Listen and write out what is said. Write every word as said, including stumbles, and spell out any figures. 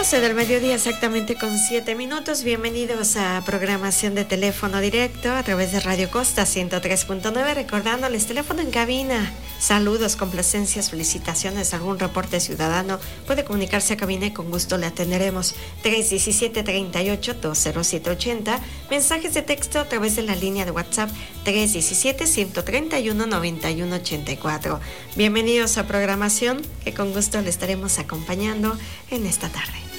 doce del mediodía, exactamente con siete minutos. Bienvenidos a programación de teléfono directo a través de Radio Costa ciento tres punto nueve. Recordándoles, teléfono en cabina. Saludos, complacencias, felicitaciones, algún reporte ciudadano. Puede comunicarse a cabina y con gusto le atenderemos. tres uno siete, tres ocho, dos cero siete ocho cero. Mensajes de texto a través de la línea de WhatsApp tres uno siete, uno tres uno, nueve uno ocho cuatro. Bienvenidos a programación que con gusto le estaremos acompañando en esta tarde.